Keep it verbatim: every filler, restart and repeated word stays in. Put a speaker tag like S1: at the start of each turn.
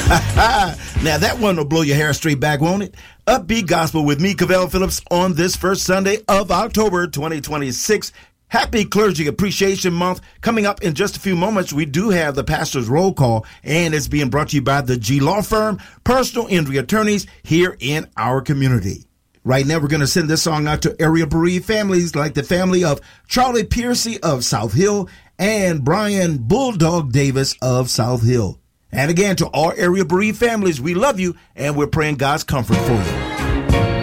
S1: Now that one will blow your hair straight back, won't it? Upbeat Gospel with me, Cavell Phillips, on this first Sunday of October twenty twenty-six. Happy Clergy Appreciation Month. Coming up in just a few moments, we do have the pastor's roll call, and it's being brought to you by the G Law Firm, personal injury attorneys here in our community. Right now, we're going to send this song out to area bereaved families like the family of Charlie Piercy of South Hill and Brian Bulldog Davis of South Hill. And again, to all area bereaved families, we love you, and we're praying God's comfort for you.